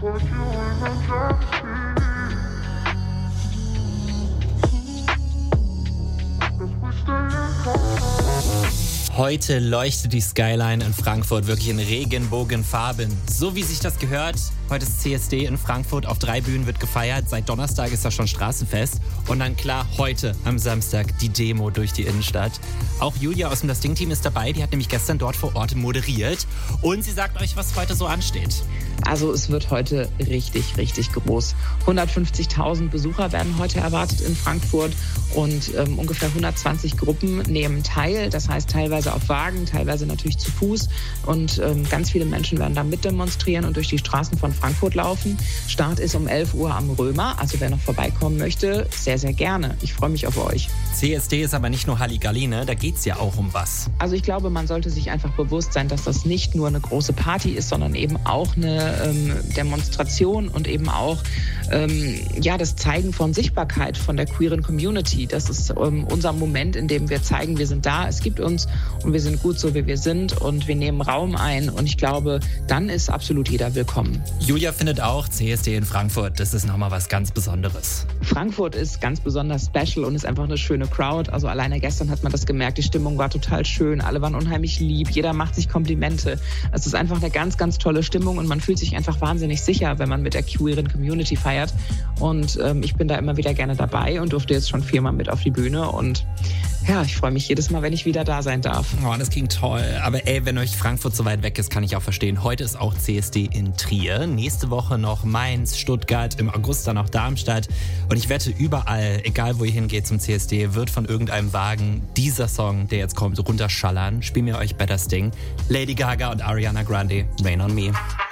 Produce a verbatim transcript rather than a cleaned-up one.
Heute leuchtet die Skyline in Frankfurt wirklich in Regenbogenfarben. So wie sich das gehört. Heute ist C S D in Frankfurt. Auf drei Bühnen wird gefeiert. Seit Donnerstag ist da schon Straßenfest. Und dann klar, heute am Samstag die Demo durch die Innenstadt. Auch Julia aus dem Das Ding-Team ist dabei. Die hat nämlich gestern dort vor Ort moderiert. Und sie sagt euch, was heute so ansteht. Also es wird heute richtig, richtig groß. hundertfünfzigtausend Besucher werden heute erwartet in Frankfurt und ähm, ungefähr hundertzwanzig Gruppen nehmen teil. Das heißt teilweise auf Wagen, teilweise natürlich zu Fuß. Und ähm, ganz viele Menschen werden da mitdemonstrieren und durch die Straßen von Frankfurt laufen. Start ist um elf Uhr am Römer. Also wer noch vorbeikommen möchte, sehr, sehr gerne. Ich freue mich auf euch. C S D ist aber nicht nur Halligalli, ne? Da geht's ja auch um was. Also ich glaube, man sollte sich einfach bewusst sein, dass das nicht nur eine große Party ist, sondern eben auch eine ähm, Demonstration und eben auch ähm, ja, das Zeigen von Sichtbarkeit von der queeren Community. Das ist ähm, unser Moment, in dem wir zeigen, wir sind da, es gibt uns und wir sind gut so, wie wir sind und wir nehmen Raum ein. Und ich glaube, dann ist absolut jeder willkommen. Julia findet auch, C S D in Frankfurt, das ist nochmal was ganz Besonderes. Frankfurt ist ganz besonders special und ist einfach eine schöne Crowd. Also alleine gestern hat man das gemerkt, die Stimmung war total schön, alle waren unheimlich lieb, jeder macht sich Komplimente. Es ist einfach eine ganz, ganz tolle Stimmung und man fühlt sich einfach wahnsinnig sicher, wenn man mit der queeren Community feiert. Und ähm, ich bin da immer wieder gerne dabei und durfte jetzt schon viermal mit auf die Bühne und ja, ich freue mich jedes Mal, wenn ich wieder da sein darf. Oh, das klingt toll. Aber ey, wenn euch Frankfurt so weit weg ist, kann ich auch verstehen. Heute ist auch C S D in Trier. Nächste Woche noch Mainz, Stuttgart, im August dann noch Darmstadt. Und ich wette, überall, egal wo ihr hingeht zum C S D, wird von irgendeinem Wagen dieser Song, der jetzt kommt, runterschallern. Spielen wir euch Better Sting. Lady Gaga und Ariana Grande, Rain on Me.